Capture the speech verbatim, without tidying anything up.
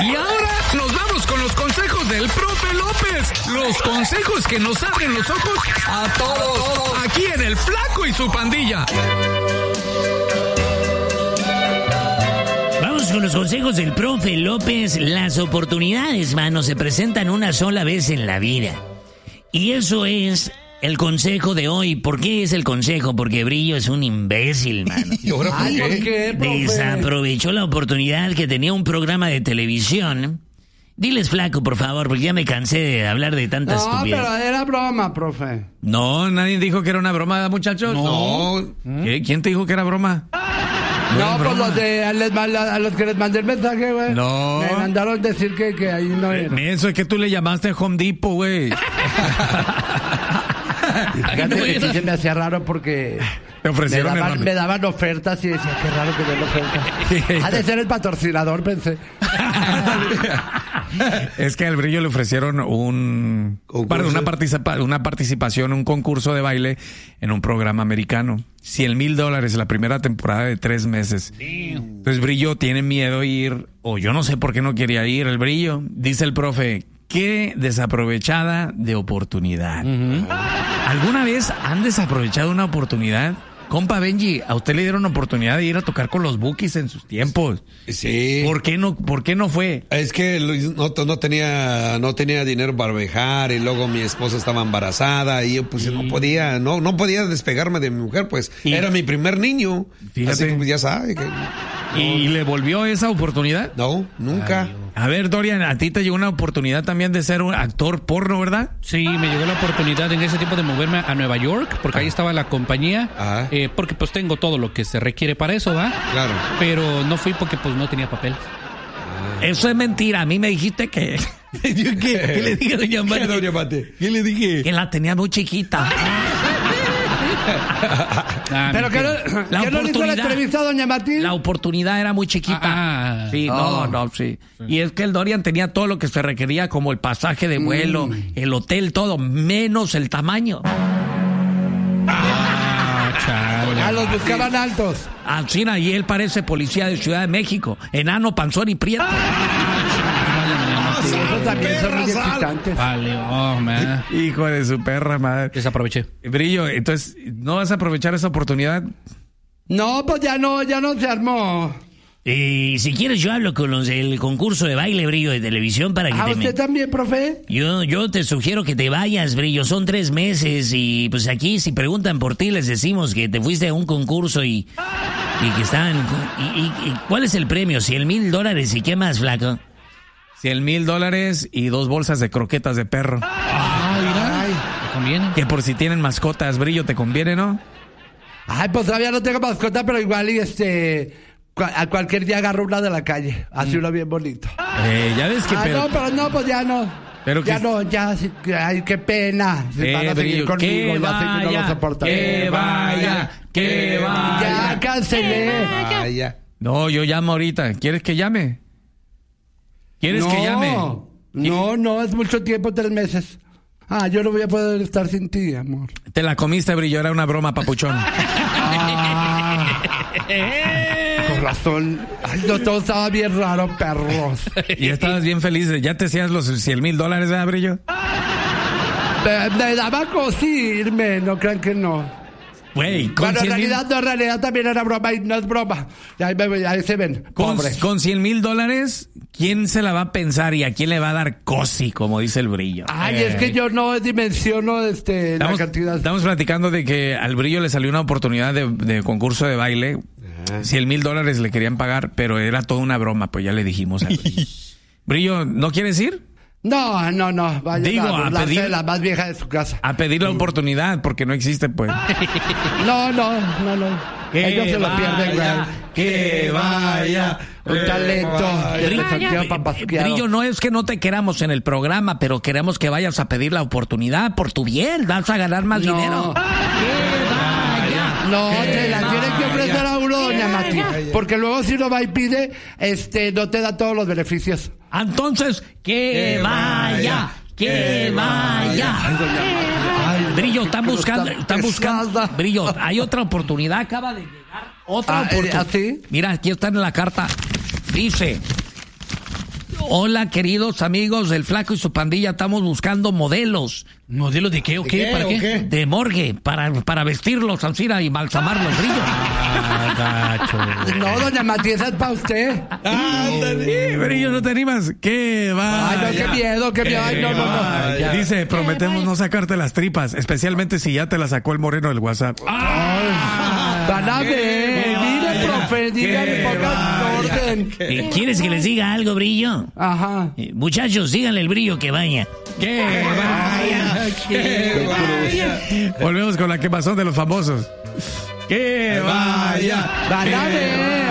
Y ahora nos vamos con los consejos del profe López. Los consejos que nos abren los ojos a todos. Aquí en El Flaco y su Pandilla. Vamos con los consejos del profe López. Las oportunidades, mano, se presentan una sola vez en la vida. Y eso es el consejo de hoy. ¿Por qué es el consejo? Porque Brillo es un imbécil, mano. ¿Y ahora por qué? ¿Por qué, profe? Desaprovechó la oportunidad que tenía un programa de televisión. Diles, Flaco, por favor, porque ya me cansé de hablar de tantas No, estupideces. pero era broma, profe. No, nadie dijo que era una broma, muchachos. No. ¿Qué? ¿Quién te dijo que era broma? No, era pues broma. los de, a, les, a, a los que les mandé el mensaje, güey. No. Me mandaron decir que, que ahí no era. Eso es que tú le llamaste Home Depot, güey. Fíjate que sí se me hacía raro porque Te ofrecieron me, daban, el- me daban ofertas y decía, qué raro que den ofertas. Ha de ser el patrocinador, pensé. Es que al Brillo le ofrecieron un ¿Concurso? para una, participa, una participación, un concurso de baile en un programa americano. Cien mil dólares la primera temporada de tres meses. Entonces Brillo tiene miedo de ir, o yo no sé por qué no quería ir el Brillo. Dice el profe, qué desaprovechada de oportunidad. ¿Alguna vez han desaprovechado una oportunidad? Compa Benji, a usted le dieron oportunidad de ir a tocar con los Bukis en sus tiempos. Sí. ¿Por qué no, por qué no fue? Es que Luis, no, no tenía no tenía dinero para viajar y luego mi esposa estaba embarazada y yo pues no podía no no podía despegarme de mi mujer, pues Y- era mi primer niño. Fíjate. Así que pues, ya sabe que ¿Y le volvió esa oportunidad? no, nunca. A ver, Dorian, a ti te llegó una oportunidad también de ser un actor porno, ¿verdad? Sí, me llegó la oportunidad en ese tiempo de moverme a Nueva York, porque ahí estaba la compañía, Ajá. eh, porque pues tengo todo lo que se requiere para eso, ¿va? Claro. Pero no fui porque pues no tenía papel. Eso es mentira. A mí me dijiste que... ¿Qué, qué le dije a Doña ¿Qué, Mati? doña Mate? ¿Qué le dije? que la tenía muy chiquita. Ah, Pero que no, mentira. La ¿qué no le hizo la oportunidad. entrevista a doña Mati? La oportunidad era muy chiquita. Ah, Sí, no, no, sí. Y es que el Dorian tenía todo lo que se requería, como el pasaje de vuelo, el hotel, todo, menos el tamaño. ah, chale. Ah, los buscaban altos. Alcina, y él parece policía de Ciudad de México, enano, panzón y prieto. Sí, esos también son muy excitantes. Vale, oh, man. Hijo de su perra madre. Desaproveché. Brillo, entonces, ¿no vas a aprovechar esa oportunidad? No, pues ya no, ya no se armó. Y si quieres yo hablo con los del concurso de baile, Brillo, de televisión para que ¿A te... usted me- también, profe? Yo, yo te sugiero que te vayas, Brillo, son tres meses y pues aquí si preguntan por ti les decimos que te fuiste a un concurso y, y que estaban... Y, y- y ¿cuál es el premio? ¿Cien mil dólares y qué más, flaco? Cien mil dólares y dos bolsas de croquetas de perro. Ah, mira. ¿Te conviene? Que por si tienen mascotas, Brillo, ¿te conviene, no? Ay, pues todavía no tengo mascota, pero igual y este... cua- A cualquier día agarro una de la calle. Así uno bien bonito. Eh, ya ves que... Ah, pero- no, pero no, pues ya no. Pero ya que- no, ya, sí, que- ay, qué pena. Si Eh, van a seguir Brillo, conmigo, que ya sé que no vaya, lo soportan. que vaya, que vaya. Ya, cancelé. Vaya. No, yo llamo ahorita. ¿Quieres que llame? ¿Quieres no, que llame? No, no, es mucho tiempo, tres meses. Ah, yo no voy a poder estar sin ti, amor. Te la comiste, Brillo, era una broma, papuchón. Ah, con razón. Ay, no, todo estaba bien raro, perros. Y estabas bien feliz. ¿Ya te hacías los cien mil dólares, ¿verdad, Brillo? Me, me daba cosa irme, no crean que no. Güey, con Bueno, en cien mil... realidad, no, en realidad también era broma y no es broma. Ahí, me- ahí se ven, Con, pobre. con cien mil dólares, ¿quién se la va a pensar y a quién le va a dar cosi, como dice el Brillo? Ay, es que yo no dimensiono este, Estamos, la cantidad. estamos platicando de que al Brillo le salió una oportunidad de, de concurso de baile. cien mil dólares le querían pagar, pero era toda una broma, pues ya le dijimos al Brillo. Brillo, ¿no quieres ir? No, no, no. Vaya Digo, a a burlarse pedir- de la más vieja de su casa. A pedir la oportunidad, porque no existe, pues. No, no, no, no. Ellos se lo pierden, güey. que vaya. Un talento. de Brillo, Santiago eh, Papasquiaro. Brillo, no es que no te queramos en el programa, pero queremos que vayas a pedir la oportunidad por tu bien. Vas a ganar más No. dinero. No, se la tiene que ofrecer a uno, doña Mati. Porque luego si uno va y pide, este, no te da todos los beneficios. Entonces, que vaya, que vaya. Brillo, están pero buscando, está están buscando. pesada. Brillo, hay otra oportunidad, acaba de llegar otra Ah, eh, oportunidad. ¿así? Mira, aquí está en la carta. Dice, Hola, queridos amigos del Flaco y su pandilla, estamos buscando modelos. ¿Modelos de qué o qué? qué, ¿Para o qué? qué? De morgue, para, para vestirlos, Alcira, y balsamarlos, Brillo. Ah, gacho. No, doña Matías, es para usted. Sí, Brillo, ¿no te animas? ¿Qué va? Ay, no, qué miedo, qué miedo. Ay, no, no, no. Vaya. Dice, prometemos no sacarte las tripas, especialmente si ya te la sacó el moreno del WhatsApp. Van a ver, mire, profe, dígame, pongan orden. Eh, ¿Quieres que les diga algo, Brillo? Ajá. Eh, muchachos, díganle al Brillo que vaya. ¡Que vaya! ¡Que vaya! Volvemos con la quemazón de los famosos. ¡Que vaya! Van a ver.